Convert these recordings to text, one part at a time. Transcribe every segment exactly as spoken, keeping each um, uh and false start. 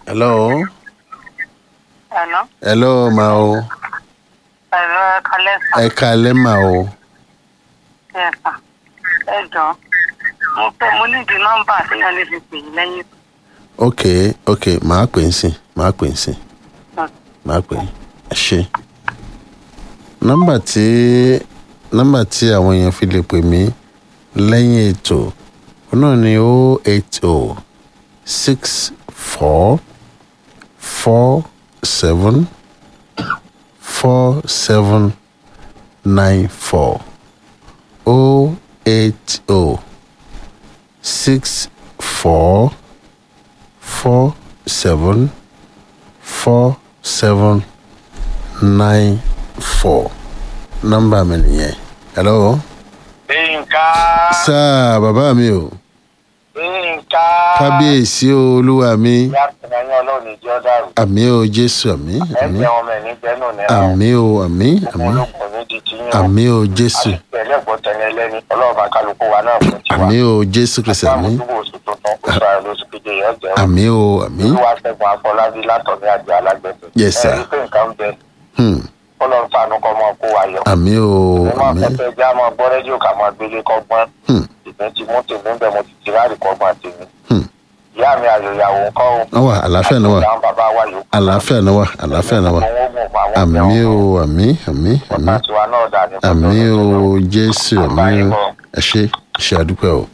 Hello. Hello. Hello, Mao. Hello, Kalesa. Ẹ káalẹ́ mà o. Yes, sir. Ẹ jọ̀ọ́. Mo fẹ́ mo ní di nọ́mbà tí yẹn lè fi pè yín lẹ́yìn. Okay, okay, màá pè ń sìn, màá pè ń sìn. Màá pè ẹ ṣé. Nọ́mbà tí nọ́mbà tí àwọn èèyàn fi lè pè mí lẹ́yìn ètò náà ni o eight o six four four seven four seven nine four o eight o six four four seven four seven nine four. Nọ́mbà mi nìyẹn. Hello. Yínká. Sáà bàbá mi o. Yínká. Kábíyèsí o olúwa mi. Ìyá àtìlẹyìn ọlọ́run ní ìjọ dàrú. Àmì o Jésù àmì. Àmì ẹgbẹ́ ọmọ ẹ̀ ní gbẹ́nù ní ẹ̀rọ. àmì o àmì àmì. Ọmọlógún ní di ti yín. Àmì o Jésù. Àtìlẹyìn ẹ̀gbọ́n tẹ̀lé ẹlẹ́ni ọlọ́run bá kálukú wa náà fún tiwa. Àmì o Jésù Kristi àmì. Àtàwọn oṣù tuntun oṣù àìlú oṣù keje yẹn jẹ́. Àmì o àmì. Olúwa ṣẹ́gun Afọlábí látọ̀ ní àjọ alágbẹ̀dẹ. Yes, sir. Ẹ̀rí pé nǹkan ń bẹ. Hmm. Ọlọ́run fàánú kọ́ mọ́ kó wa yọ. Àmì o Mo máa àmì. fẹ́ fẹ́ já máa gbọ́ rédíò ká máa gbélé kọ́gbọ́n. Hmm. Ìgbín ti mú tèmi ń bẹ̀ mo ti ti ráàlì kọ́gbọ́n tèmi. Hmm. Ìyá mi àyò ìyàwó ńkọ́ o. Wọ́n wà àlàáfíà náà wà. Àwọn bàbá wa yòókù. Àlàáfíà náà wà. Àlàáfíà náà wà. Àmì o àmì àmì àmì. Àmì o Jésù àmì o. Ẹ ṣé ṣe àdúpẹ́ o.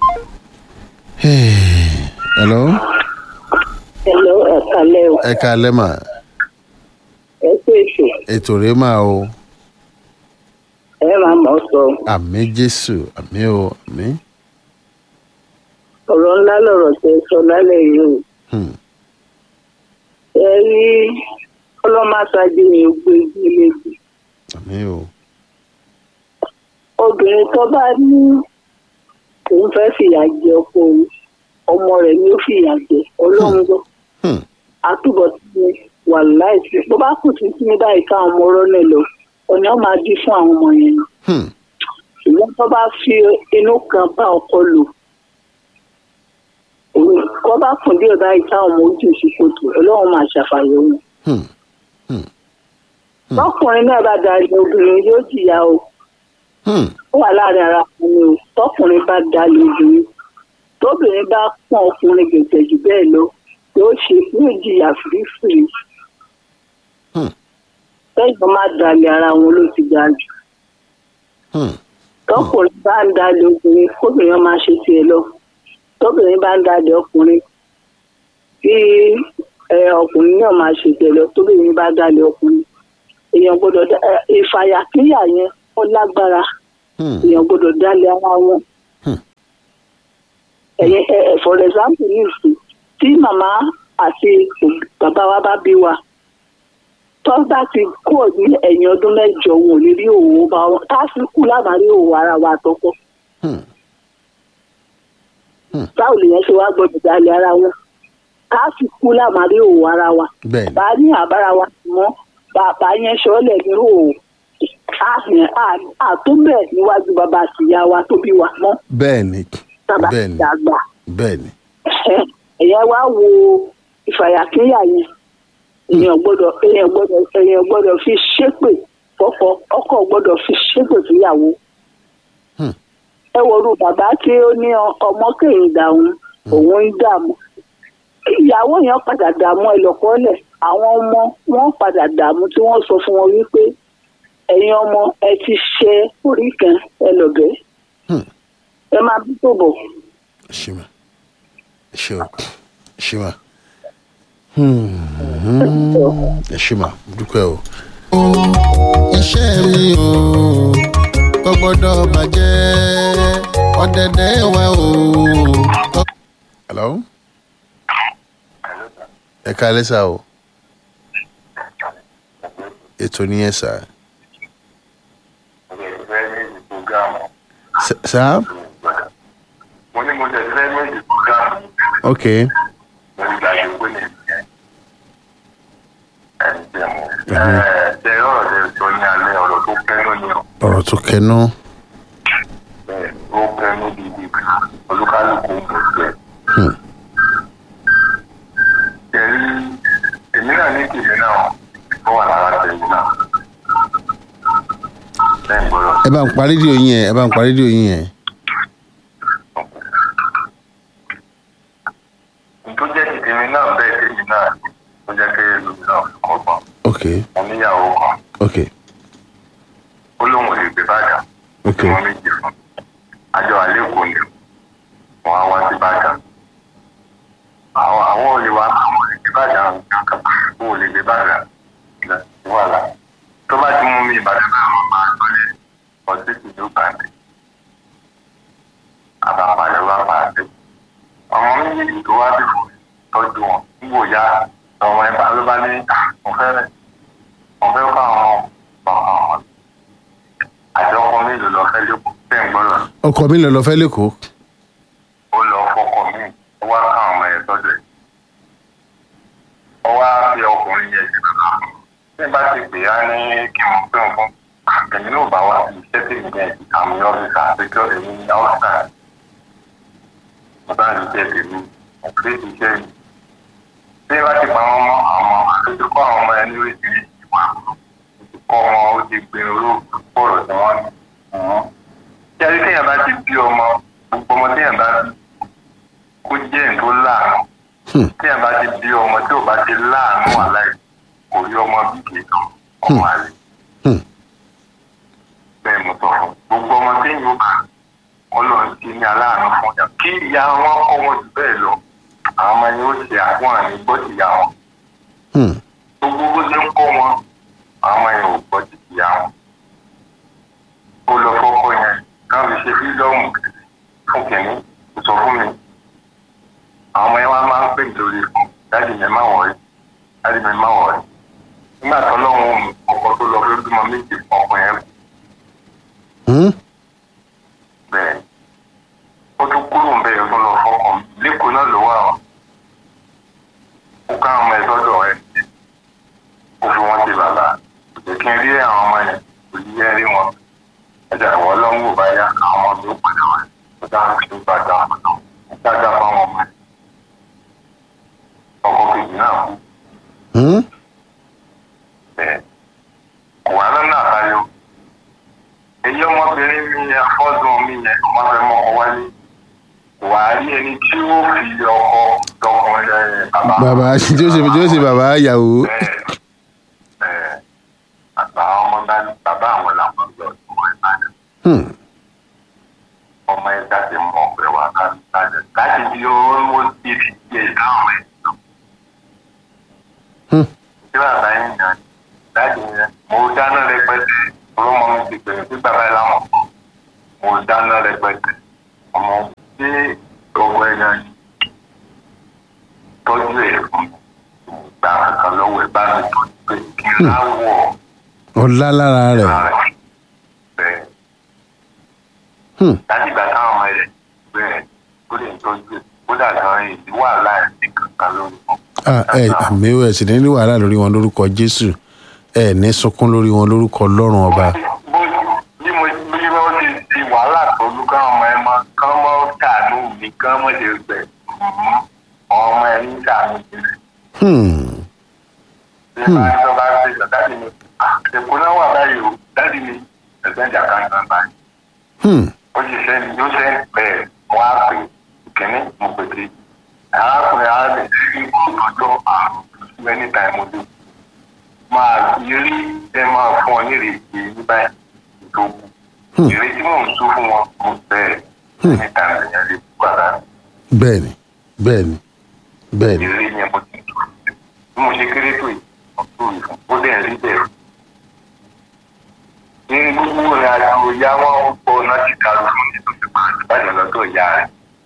Hey. Hello. Hello, ẹ kálẹ́ o. Ẹ káalẹ́ mà. Ẹ kú èso. Ètò rèé mà o. Ẹ máa mọ̀ ọ́ sọ. Àmì Jésù àmì o àmì. Ọ̀rọ̀ ńlá lọ̀rọ̀ tẹ sọ lálẹ́ yìí o. Hmm. Ẹ rí ọlọ́màṣáájú ni ó gbé ìgbéléjì. Àmì o. Obìnrin tó bá ní òun fẹ́ fìyà jẹ ọkọ òun, ọmọ rẹ̀ ni ó fìyà jẹ ọlọ́run gbọ́. Hmm. Àtúbọ̀ tí wà láìsí. Bó bá kù sí sí ní báyìí káwọn ọmọ rọ́lẹ̀ lọ, ọ̀nà ó máa dí fún àwọn ọmọ yẹn. Hmm. Ṣùgbọ́n tó bá fi inú kan bá ọkọ lò, kọ́ bá kùn dé ọ̀dà ìta ọmọ ojú ìṣìkòtò ọlọ́run máa ṣàfàyè wọn. Hmm. Hmm. tọkùnrin náà bá darí obìnrin yóò jìyà o. Hmm. ó wà láàrin ara ọkùnrin o tọkùnrin bá darí obìnrin tóbìnrin bá pọ́n ọkùnrin gẹ̀gẹ̀ jù bẹ́ẹ̀ lọ yóò ṣe yóò jìyà fìrífìrí. Hmm. tẹ́jọ́ má darí ara wọn ló ti ga jù. Hmm. tọkùnrin bá ń darí obìnrin kóbìnrin máa ṣe tiẹ̀ lọ. tóbìnrin bá ń dáadé ọkùnrin kí ọkùnrin náà máa ṣe tẹ́lẹ̀ tóbìnrin bá dáadé ọkùnrin èèyàn gbọ́dọ̀ ìfàyàkíyà yẹn ó lágbára èèyàn gbọ́dọ̀ dálé ara wọn. ẹ̀yin for example nìsín tí màmá àti bàbá wa bá bí wa tó bá ti kú ní ẹ̀yìn ọdún mẹ́jọ wọn ò lè rí òwò bá wọn tá a sì kú lábàárí òwò ara wa àtọkọ. báwo lèèyàn ṣe wá gbọ́dọ̀ dalẹ ara wọn ká sì kú lámàrí òwò ara wa bá ní àbára wa mọ bàbá yẹn ṣọlẹ ní òwò àtó bẹ́ẹ̀ níwájú bàbá àtìyá wa tó bí wa mọ. bẹ́ẹ̀ni bẹ́ẹ̀ni dàgbà bẹ́ẹ̀ni. ẹyẹ wá wo ìfàyàkéyà yẹn èèyàn gbọ́dọ̀ èèyàn gbọ́dọ̀ èèyàn gbọ́dọ̀ fi ṣépè fọ́kọ ọkọ gbọ́dọ̀ fi ṣépè fúyàwó. ẹ wọ̀rù bàbá tí ó ní ọmọ kẹrin dààmú òun ń dààmú ìyàwó yẹn padà dààmú ẹlọ́kọ́lẹ̀ àwọn ọmọ wọn padà dààmú tí wọ́n sọ fún wọn wípé ẹ̀yin ọmọ ẹ ti ṣe orí kan ẹ lọ̀bẹ ẹ máa bí tó bọ̀. ṣìmà ṣìmà ṣìmà ṣìmà dúpẹ́ o. iṣẹ́ mi o kò gbọ́dọ̀ bàjẹ́ ọ̀dẹ̀dẹ̀ wa o. hello. ẹ káalẹ́ sá o. ètò ní ẹ sá. sá. mo ní mo tẹ̀sí fẹ́ méjì program. ok. mo ń gbàgbé pé ní ẹ̀ ń tẹ̀ mọ́. ẹ̀ ṣe ọ̀rọ̀ tẹ̀ sọ ní alẹ́ ọ̀rọ̀ tó kẹ́nu ni ọ. ọ̀rọ̀ tó kẹnu. bẹ́ẹ̀ ó kẹ́nu bíbí olúkálùkù ń bẹ̀. ẹ̀rí bá ń parí rédíò yín yẹn ẹ bá ń parí rédíò yín yẹn. tó jẹ́ ìdílé náà bẹ́ẹ̀ tèmi náà tó jẹ́ pé lómi náà fi kọ́gbọ́n. ok mo níyàwó kan. ok ó lóun ò lè gbé bàjá. ok tí wọ́n méjì fún àjọ àlékún ni wọ́n á wá sí bàjá. àwọn àwọn ò lè wá àwọn ò lè gbé bàjá kankan ó ò lè gbé bàjá wàhálà tó bá ti mú mi ìbàdàn náà wọ́n máa ń lọlé ọtí ìlú gbàǹdé àbàpàdé wá pàdé ọmọ méjèèjì tó wá bí fún tọ́jú wọn nígbò ya ọmọ ẹ bá ló bá ní mo fẹ́ mo fẹ́ kọ́ àwọn ọ̀hún àti ọkọ mélòó lọ fẹ́ lẹ́kọ̀ọ́ tẹ̀ ń gbọ́dọ̀. ọkọ mi lọ lọ fẹ́ lẹ́kọ̀ọ́. ó lọ fọkọ mi ó wá ká ọmọ ẹ̀ tọ́jú ẹ̀ ó wá fi ọkùnrin yẹn ṣe bàbá tí n bá ti pè á ní kí n pè ń fún èmi náà bá wá sí iṣẹ́ tí mi yẹn àmì ọ́fíìsà àtẹ́kọ́ èmi ní ọ́fíìsà mo bá ń ṣe tèmi ọ̀pẹ́ ìṣe mi tí n bá ti pa wọn mọ́ àwọn àti kọ́ àwọn ọmọ ẹni orí ìrírí ìwà kọ́ wọn ó ti gbin olóògbé pọ̀rọ̀ tí wọ́n ní. Ṣé ẹni téèyàn bá ti bí ọmọ gbogbo ọmọ téèyàn bá bí kó jẹ́ nǹkan tó láàánú. Téèyàn bá ti bí ọmọ tí ò bá ti láàánú àláì kò rí ọmọ bí kì í tán ọmọ àlè. Bẹ́ẹ̀ mo sọ fún gbogbo ọmọ téèyàn ó bá Ọlọ́run ti ní aláàánú fún yà kí ìyá wọn kọ́ wọn jù bẹ́ẹ̀ lọ àwọn ọmọ yẹn ó ṣe àwọn àmì gbọ́ ti yà wọn. Gbogbo bó ṣe ń kọ́ wọn àwọn ọmọ yẹn ò gbọ́ ti yà wọn. Ó lọ fọ́kọ yẹn káwọn fi ṣe fídọ́ọ̀mù fún kìnní sọ fún mi. Àwọn ọmọ yẹn wá máa ń pè lórí fún dáàdì mi má wọ̀ọ́rí dáàdì mi má wọ̀ọ́rí. Nígbà tó lọ́wọ́ ọkọ tó lọ fẹ́ bímọ méjì fún ọkọ yẹn kù. Bẹ́ẹ̀ ó tún kúrò ń bẹ̀rẹ̀ tó lọ fọ́kàn lẹ́kọ̀ọ́ náà ló wà ọ́. Ó ká àwọn ọmọ ẹ̀ sọ́dọ̀ ẹ̀ ó fi wọ́n ti bàbá kò kí n rí àwọn ọmọ yẹn kò ní yẹ rí wọn. Ẹ̀jẹ̀ àwọn ọlọ́run ò bá yá àwọn ọmọ mi ó padà wá ó dáhùn sí gbàgbà ó gbàgbà fáwọn ọmọ ẹ̀. Ọkọ kejì náà kú. Bẹ́ẹ̀ kò wá lọ́nà àbáyọ. Èyí ọmọbìnrin mi yẹn fọ́dún mi yẹn ọmọ fẹ́ mọ́ ọ wálé. Wà á rí ẹni tí ó fi ọkọ dọkùnrin bàbá. Bàbá tí ó ṣe tí ó ṣe bàbá yàwó. Bẹ́ẹ̀ àgbà ọmọ bàbá àwọn làwọn lọ ìwọ Ìbàdàn. Ọmọ ẹ jáde mọ ọgbẹ wa káàdì láti di owó ti fi ṣe ìdáhùn ẹ. Ṣé bàbá yín yan láti yẹn? Mo dáná rẹpẹtẹ ọlọ́mọ mi ti pè é sí bàbá ẹ láwọn kan. Mo dáná rẹpẹtẹ ọmọ tí ọgbọ ẹ̀yàn tọ́jú ẹ̀ fún ìgbà kankan lọ́wọ́ ẹ̀ bá mi tó pé kí n láwọ̀. ọ̀la lára rẹ̀. Bẹ́ẹ̀. láti ìgbà táwọn ọmọ ẹ̀ bẹ́ẹ̀ ó lè tọ́jú ẹ̀ ó dàgbà èyí wàhálà ẹ̀ kankan lórí wọn. ẹ àmì ẹ̀ sì ní wàhálà lórí wọn lórúkọ Jésù ẹ ní sunkún lórí wọn lórúkọ Ọlọ́run ọba. bí mo bí wọ́n ti di wàhálà tó lù káwọn ọmọ ẹ̀ máa kán mọ́ tàánú mi kán mọ́ lè gbẹ̀ ọmọ ẹ̀ ń tàánú mi. bí bá ń sọ bá ń ṣe dáàdì mi èkó náà wà báyìí o dáàdì mi ẹ̀sẹ̀ ìjà kan náà báyìí. ó sì ṣe yóò ṣe bẹ́ẹ̀ wọ́n á pè kínní mo pè sí arákùnrin arábìnrin tí kò tọ́jọ́ àrùn many time ojú máa yẹrí ẹ máa fún ọ ní ìrètí ní báyìí tó kù ìrètí mò ń sún fún wọn mo bẹ́ẹ̀ ní time ẹ̀yàn lè kú àrà. bẹ́ẹ̀ni bẹ́ẹ̀ni bẹ́ẹ̀ni. ìrírí yẹn mo ti tó bí mo ṣe kéré tó yìí mo tó yìí fún ó dẹ̀ rí bẹ́ẹ̀. ní gbogbo rẹ̀ àjò ìyá wọn ń pọ̀ láti dàrú fún mi tó fi pa àtìbàdàn lọ́dọ̀ ìyá rẹ̀.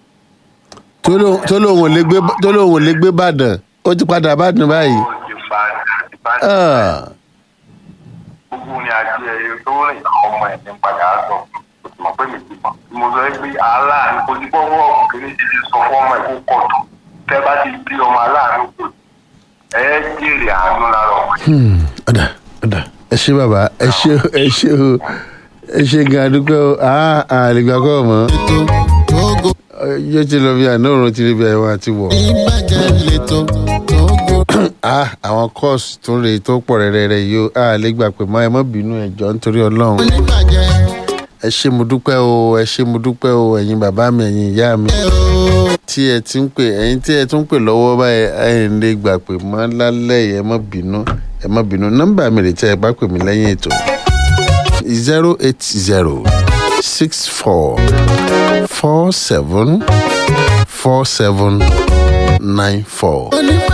tó lóun ò lè gbé tó lóun ò lè gbé Ìbàdàn ó ti padà Ìbàdàn báyìí. ó ti pa àtìbàdàn. gbogbo ni àjò ẹ̀yẹ tó rìn ọmọ ẹ̀ ní padà sọ kò sì mọ̀ pé mi ti mọ̀. mo sọ pé aláàánú kò sí gbọ́wọ́ ọ̀kùnrin ti ti sọ fún ọmọ ẹ̀ kó kọ̀ tó tẹ́ bá ti bí ọmọ aláàánú kò ẹ jèrè àánú lára ọmọ yìí. ọ̀dà ọ̀dà ẹ ṣé bàbá ẹ ṣé ẹ ṣé o ẹ ṣé gan adúpẹ́ o àlègbà kọ́ ọ̀mọ́ yóò ti lọ bí àná òrùn ti rí bí ẹ̀wọ̀n àti wọ̀. àwọn kọ́ọ̀sì tó rè tó pọ̀ rẹ́rẹ́rẹ́ yìí ó àlègbà pé mọ́ ẹ mọ́ bínú ẹ̀jọ́ nítorí Ọlọ́run. ẹ ṣé mo dúpẹ́ o ẹ ṣé mo dúpẹ́ o ẹ̀yin bàbá mi ẹ̀yin ìyá mi tí ẹ ti ń pè ẹ̀yin tí ẹ tún ń pè lọ́wọ́ báyìí ẹ̀ ń lè gbà pé mọ́ lálẹ́ yìí ẹ má bínú ẹ má bínú nọ́mbà mi rè tẹ́ ẹ bá pè mí lẹ́yìn ètò zero eight zero six four four seven four seven nine four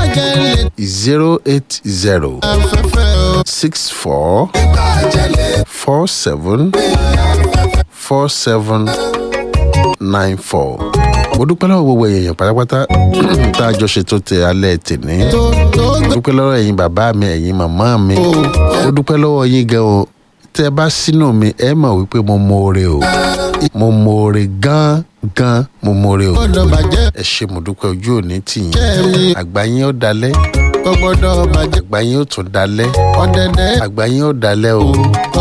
zero eight zero six four four seven four seven nine four. mo dúpẹ́ lọ́wọ́ gbogbo èèyàn pátápátá tá a jọ ṣètò tẹ alẹ́ tèmi. mo dúpẹ́ lọ́wọ́ ẹ̀yin bàbá mi ẹ̀yin màmá mi. mo dúpẹ́ lọ́wọ́ yín gan o tẹ́ ẹ bá sínú mi ẹ mọ̀ wípé mo mọ̀ọ́re o mo mọ̀ọ́re gan gan mo mọ̀ọ́re o. ẹ ṣé mo dúpẹ́ ojú òní tì yín àgbà yín ó dalẹ̀ àgbà yín ó tún dalẹ̀ àgbà yín ó dalẹ̀ o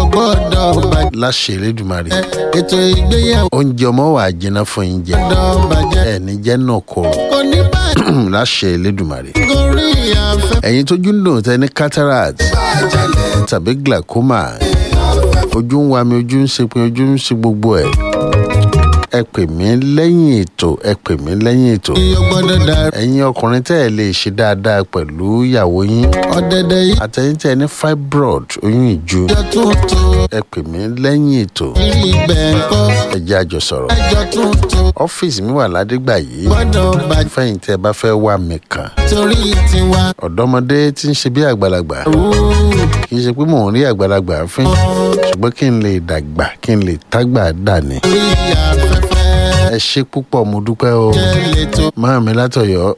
láṣẹ Elédùmarè oúnjẹ ọmọ wà jìnnà fún yín jẹ ẹni jẹ náà kọrọ láṣẹ Elédùmarè ẹ̀yin tójú ń dùn tẹ́ ní cataract tàbí glaucoma ojú ń wa mi ojú ń ṣe pin ojú ń ṣe gbogbo ẹ̀ ẹ pè mí lẹ́yìn ètò ẹ pè mí lẹ́yìn ètò ẹ̀yin ọkùnrin tẹ́ ẹ lè ṣe dáadáa pẹ̀lú ìyàwó yín àtẹ̀yin tẹ́ ẹ ní fibroid oyún ìju ẹ pè mí lẹ́yìn ètò ẹ jẹ́ a jọ sọ̀rọ̀ ọ́fíìsì mi wà ládégbà yìí fẹ́yìn tẹ́ ẹ bá fẹ́ wá mi kàn ọ̀dọ́mọdé tí ń ṣe bí àgbàlagbà kì í ṣe pé mò ń rí àgbàlagbà fín ṣùgbọ́n kí n lè dàgbà kí n lè tágbà dàní. ẹ ṣé púpọ̀ mo dúpẹ́ o máa mi látọ̀yọ́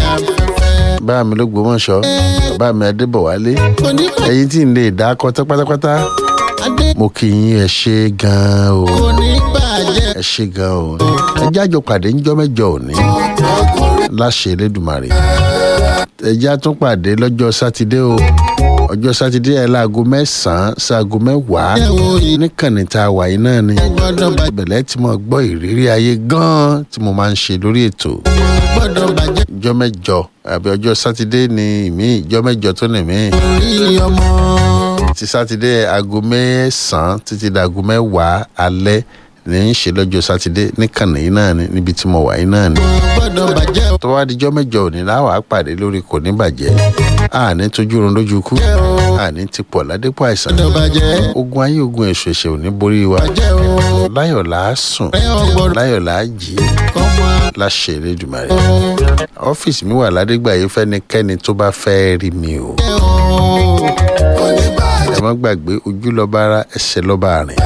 bá mi l'Ógbómọ̀ṣọ́ bá mi Adébọ̀wálé ẹ̀yin tí n lè dá kọ tán pátápátá mo kí yín ẹ ṣé gan o ẹ ṣé gan o ẹ jẹ́ àjọ pàdé ńjọ́ mẹ́jọ òní láṣẹ Elédùmarè ẹ jẹ́ á tún pàdé lọ́jọ́ sátidé o ọjọ́ sátidé ẹ̀ láago mẹ́sàn-án sáago mẹ́wàá níkànnì tá a wà yìí náà ni ìbẹ̀lẹ̀ tí mo gbọ́ ìrírí ayé gan-an tí mo máa ń ṣe lórí ètò ọjọ́ mẹ́jọ àbí ọjọ́ sátidé ni ìmí ìjọ́ mẹ́jọ tó ní mí ti sátidé aago mẹ́sàn-án títí dàago mẹ́wàá alẹ́ ní í ṣe lọ́jọ́ sátidé níkànnì yìí náà ni níbi tí mo wà yìí náà ni tó wá dijọ́ mẹ́jọ òní láwàá pàdé lórí kò ní bàjẹ́ àní tójú oorun lójú kú àní ti pọ̀ ládépọ̀ àìsàn ogun ayé ogun èso ẹ̀ṣẹ̀ ò ní borí wa láyọ̀ là á sùn láyọ̀ là á jí láṣẹ Elédùmarè ọ́fíìsì mi wà ládégbà yìí fẹ́nikẹ́ni tó bá fẹ́ rí mi o ẹ má gbàgbé ojú lọ́ba ara ẹsẹ̀ lọ́ba àrìn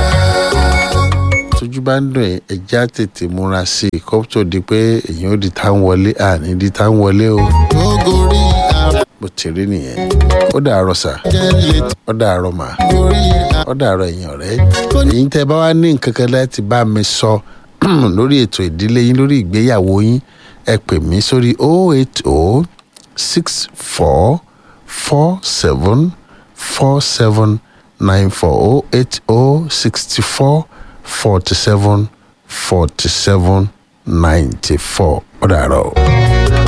tójú bá ń dùn ẹ ẹjẹ́ á tètè múra sí i kó tó di pé èèyàn ó di tá ń wọlé àní di tá ń wọlé o bó ti rí nìyẹn ó dàárọ̀ sà ó dàárọ̀ mà ó dàárọ̀ ẹ̀yin ọ̀rẹ́ èyí tẹ́ bá wá ní nǹkan kan láti bá mi sọ lórí ètò ìdílé yín lórí ìgbéyàwó yín ẹ pè mí sórí oh eight oh six four four seven four seven nine four oh eight oh sixty four forty seven forty seven ninety four ó dàárọ̀.